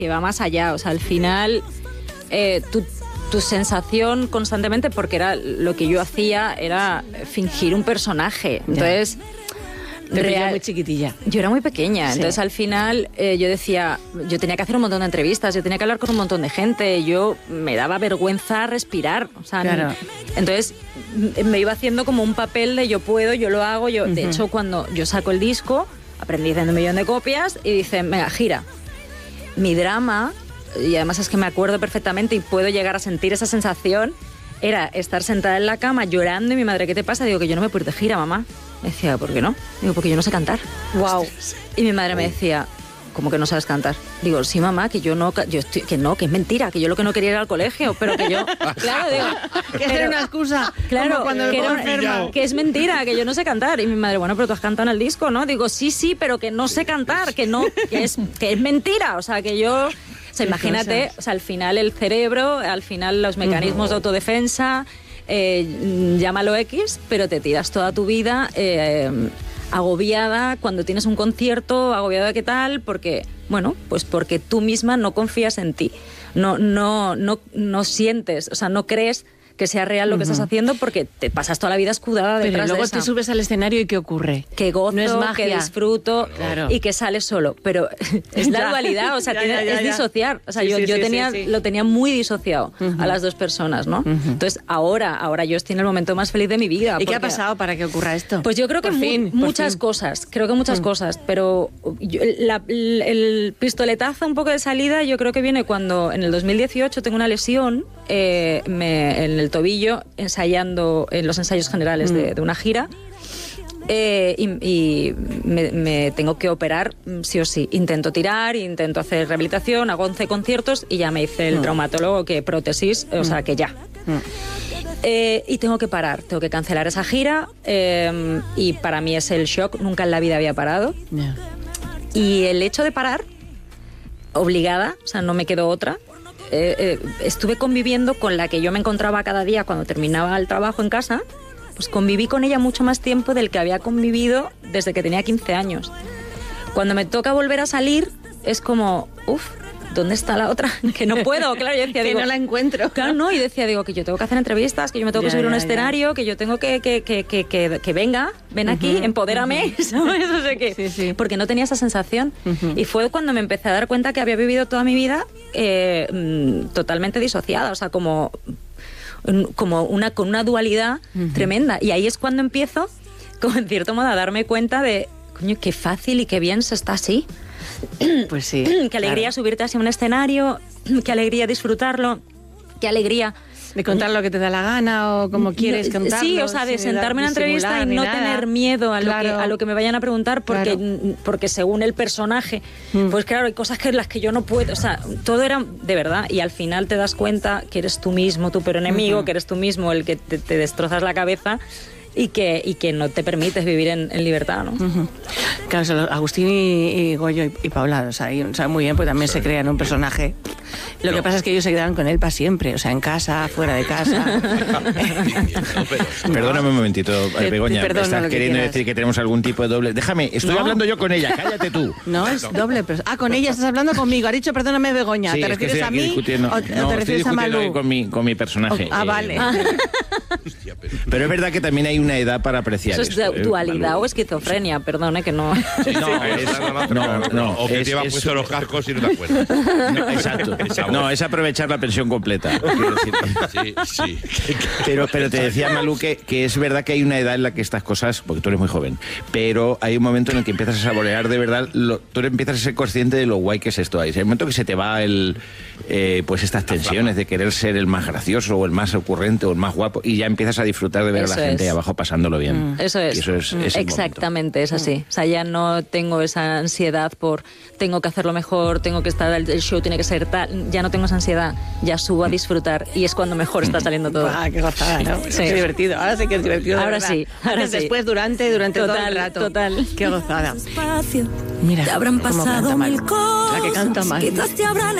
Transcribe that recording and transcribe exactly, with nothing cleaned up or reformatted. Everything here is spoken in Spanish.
que va más allá. O sea, al final, eh, tu, tu sensación constantemente, porque era lo que yo hacía, era fingir un personaje. Entonces... Te veía muy chiquitilla. Yo era muy pequeña, sí. Entonces al final eh, yo decía, yo tenía que hacer un montón de entrevistas, yo tenía que hablar con un montón de gente, yo me daba vergüenza respirar, o sea, claro. Entonces me iba haciendo como un papel de yo puedo, yo lo hago, yo, uh-huh. De hecho cuando yo saco el disco, aprendí haciendo un millón de copias y dicen, venga, gira. Mi drama, y además es que me acuerdo perfectamente y puedo llegar a sentir esa sensación, era estar sentada en la cama llorando y mi madre, ¿qué te pasa? Digo, que yo no me puedo ir de gira, mamá. Me decía, ¿por qué no? Digo, porque yo no sé cantar. Wow. Y mi madre me decía, ¿cómo que no sabes cantar? Digo, sí, mamá, que yo no, yo estoy, que no, que es mentira, que yo lo que no quería era al colegio, pero que yo, claro, digo, que era una excusa, claro, cuando que, era, que es mentira, que yo no sé cantar. Y mi madre, bueno, pero tú has cantado en el disco, ¿no? Digo, sí, sí, pero que no sé cantar, que no, que es, que es mentira, o sea, que yo, o sea, imagínate, o sea, al final el cerebro, al final los mecanismos uh-huh. de autodefensa. Eh, llámalo X, pero te tiras toda tu vida eh, agobiada cuando tienes un concierto, agobiada de qué tal, porque, bueno, pues porque tú misma no confías en ti, no, no, no, no sientes, o sea, no crees que sea real lo que uh-huh. estás haciendo porque te pasas toda la vida escudada detrás de Pero luego esa. te subes al escenario y ¿qué ocurre? Que gozo, no es magia. Que disfruto claro. y que sales solo. Pero es la dualidad, o sea, ya, tiene, ya, ya, es ya. disociar. O sea, sí, yo, sí, yo sí, tenía, sí, sí. lo tenía muy disociado uh-huh. a las dos personas, ¿no? Uh-huh. Entonces, ahora, ahora yo estoy en el momento más feliz de mi vida. ¿Y porque, qué ha pasado para que ocurra esto? Pues yo creo que por mu- fin, muchas fin. cosas, creo que muchas uh-huh. cosas, pero yo, la, el, el pistoletazo un poco de salida yo creo que viene cuando en el dos mil dieciocho tengo una lesión eh, me, en el tobillo ensayando en los ensayos generales de, de una gira eh, y, y me, me tengo que operar sí o sí. Intento tirar, intento hacer rehabilitación, hago once conciertos y ya me dice el traumatólogo que prótesis, o sea que ya. Eh, y tengo que parar, tengo que cancelar esa gira eh, y para mí es el shock, nunca en la vida había parado. Yeah. Y el hecho de parar, obligada, o sea, no me quedó otra. Eh, eh, estuve conviviendo con la que yo me encontraba cada día cuando terminaba el trabajo en casa, pues conviví con ella mucho más tiempo del que había convivido desde que tenía quince años. Cuando me toca volver a salir, es como, uff, ¿dónde está la otra? Que no puedo, claro, yo decía, que digo, no la encuentro. Claro, no, y decía, digo, que yo tengo que hacer entrevistas, que yo me tengo que ya, subir a un ya, escenario, ya. que yo tengo que, que, que, que, que, que venga, ven uh-huh, aquí, empodérame, uh-huh. ¿sabes? No sé qué. Sí, sí. Porque no tenía esa sensación. Uh-huh. Y fue cuando me empecé a dar cuenta que había vivido toda mi vida eh, totalmente disociada, o sea, como, como una, con una dualidad uh-huh. tremenda. Y ahí es cuando empiezo, como en cierto modo, a darme cuenta de, coño, qué fácil y qué bien se está así. Pues sí. Qué alegría claro. subirte hacia un escenario, qué alegría disfrutarlo, qué alegría... De contar lo que te da la gana o como quieres contarlo. Sí, o sea, de sentarme en una entrevista y no nada. tener miedo a, claro. lo que, a lo que me vayan a preguntar porque, claro. porque según el personaje, mm. pues claro, hay cosas que las que yo no puedo, o sea, todo era de verdad y al final te das cuenta que eres tú mismo, tu peor enemigo, uh-huh. que eres tú mismo el que te, te destrozas la cabeza y que, y que no te permites vivir en, en libertad, ¿no? Uh-huh. Claro, o sea, Agustín y, y Goyo y, y Paula, o sea, y, o sea, muy bien, pues también sí. se crean un personaje. Lo no. que pasa es que ellos se quedan con él para siempre, o sea, en casa, fuera de casa. Perdóname un momentito, Begoña, Perdona, estás que queriendo quieras. decir que tenemos algún tipo de doble... Déjame, estoy no. hablando yo con ella, cállate tú. No, es doble... Pero... Ah, con ella estás hablando conmigo, has dicho perdóname, Begoña, sí, ¿te es refieres que a mí discutiendo. o, no, o te refieres a Malú? Con mi, con mi personaje. Oh, ah, vale. Eh, pero es verdad que también hay una edad para apreciar eso. Eso es esto, dualidad eh, o esquizofrenia, perdone que no... Sí, no, es, no, no, o que es, llevas es, puesto los cascos y no te acuerdas. No, exacto. No, es aprovechar la pensión completa. Sí, sí. Pero, pero te decía, Malú, que, que es verdad que hay una edad en la que estas cosas, porque tú eres muy joven, pero hay un momento en el que empiezas a saborear de verdad, lo, tú empiezas a ser consciente de lo guay que es esto. Hay un momento que se te va el, eh, pues estas tensiones de querer ser el más gracioso o el más ocurrente o el más guapo y ya empiezas a disfrutar de ver eso a la gente es. ahí abajo pasándolo bien. Mm. Eso es. Y eso es, es exactamente, es así. O sea, ya no tengo esa ansiedad por tengo que hacerlo mejor, tengo que estar, el show tiene que ser tal, ya no tengo esa ansiedad, ya subo a disfrutar y es cuando mejor está saliendo todo. Ah, qué gozada, ¿no? Sí. Qué divertido, ahora sí que es divertido. Ahora verdad. sí, ahora Antes, sí. Después, durante, durante total, todo el rato. Total. Qué gozada. Mira, te habrán cómo pasado canta mil mal. cosas, La que canta mal. quizás te habrán